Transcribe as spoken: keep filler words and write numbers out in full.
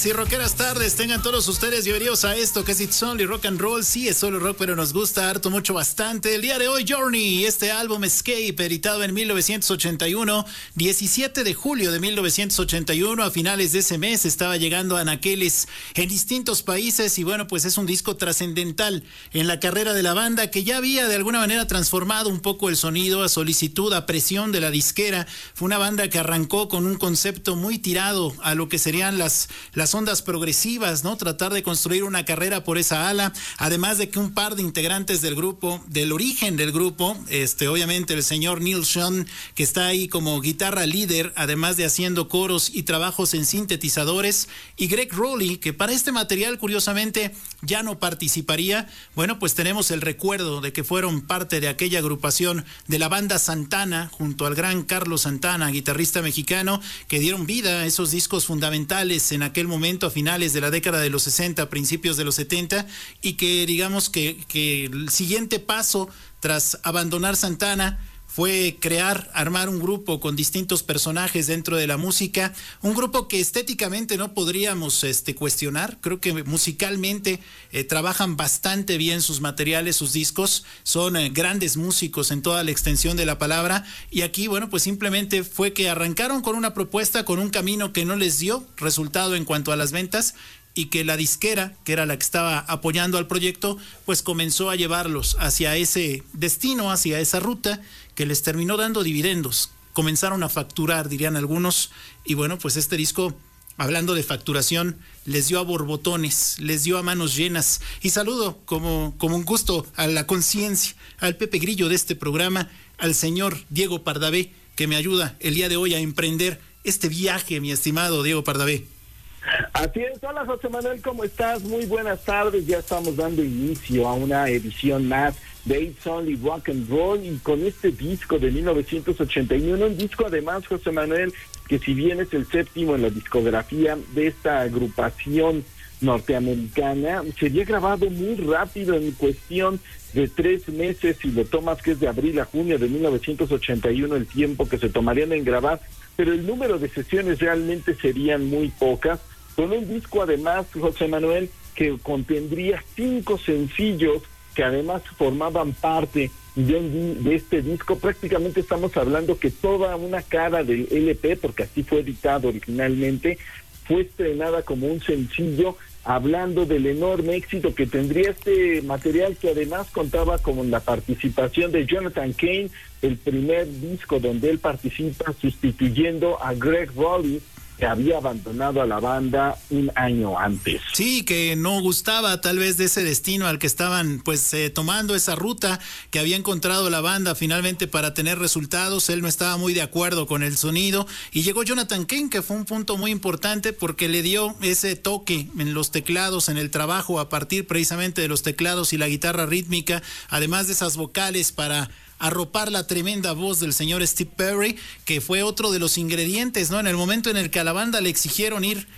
Sí, rockeras tardes, tengan todos ustedes bienvenidos a esto que es It's Only Rock and Roll. Sí, es solo rock, pero nos gusta harto, mucho, bastante. El día de hoy, Journey, este álbum Escape, editado en mil novecientos ochenta y uno, diecisiete de julio de mil novecientos ochenta y uno, a finales de ese mes, estaba llegando a anaqueles en distintos países y bueno, pues es un disco trascendental en la carrera de la banda que ya había de alguna manera transformado un poco el sonido a solicitud, a presión de la disquera. Fue una banda que arrancó con un concepto muy tirado a lo que serían las, las ondas progresivas, ¿no? Tratar de construir una carrera por esa ala, además de que un par de integrantes del grupo, del origen del grupo, este, obviamente el señor Neil Schon, que está ahí como guitarra líder, además de haciendo coros y trabajos en sintetizadores, y Greg Rowley, que para este material, curiosamente, ya no participaría. Bueno, pues tenemos el recuerdo de que fueron parte de aquella agrupación de la banda Santana, junto al gran Carlos Santana, guitarrista mexicano, que dieron vida a esos discos fundamentales en aquel momento, a finales de la década de los sesenta, principios de los setenta, y que digamos que, que el siguiente paso tras abandonar Santana fue crear, armar un grupo con distintos personajes dentro de la música, un grupo que estéticamente no podríamos este, cuestionar. Creo que musicalmente eh, trabajan bastante bien sus materiales, sus discos, son eh, grandes músicos en toda la extensión de la palabra, y aquí, bueno, pues simplemente fue que arrancaron con una propuesta, con un camino que no les dio resultado en cuanto a las ventas, y que la disquera, que era la que estaba apoyando al proyecto, pues comenzó a llevarlos hacia ese destino, hacia esa ruta, que les terminó dando dividendos. Comenzaron a facturar, dirían algunos, y bueno, pues este disco, hablando de facturación, les dio a borbotones, les dio a manos llenas. Y saludo como, como un gusto a la conciencia, al Pepe Grillo de este programa, al señor Diego Pardavé, que me ayuda el día de hoy a emprender este viaje, mi estimado Diego Pardavé. Así es, hola José Manuel, ¿cómo estás? Muy buenas tardes, ya estamos dando inicio a una edición más de It's Only Rock and Roll, y con este disco de mil novecientos ochenta y uno, un disco además, José Manuel, que si bien es el séptimo en la discografía de esta agrupación norteamericana, sería grabado muy rápido, en cuestión de tres meses, si lo tomas que es de abril a junio de mil novecientos ochenta y uno el tiempo que se tomarían en grabar, pero el número de sesiones realmente serían muy pocas, con un disco además, José Manuel, que contendría cinco sencillos que además formaban parte de, de este disco. Prácticamente estamos hablando que toda una cara del L P, porque así fue editado originalmente, fue estrenada como un sencillo, hablando del enorme éxito que tendría este material, que además contaba con la participación de Jonathan Cain, el primer disco donde él participa sustituyendo a Greg Rowley, que había abandonado a la banda un año antes. Sí, que no gustaba tal vez de ese destino al que estaban pues eh, tomando, esa ruta que había encontrado la banda finalmente para tener resultados. Él no estaba muy de acuerdo con el sonido, y llegó Jonathan Cain, que fue un punto muy importante porque le dio ese toque en los teclados, en el trabajo a partir precisamente de los teclados y la guitarra rítmica, además de esas vocales para arropar la tremenda voz del señor Steve Perry, que fue otro de los ingredientes, ¿no? En el momento en el que a la banda le exigieron ir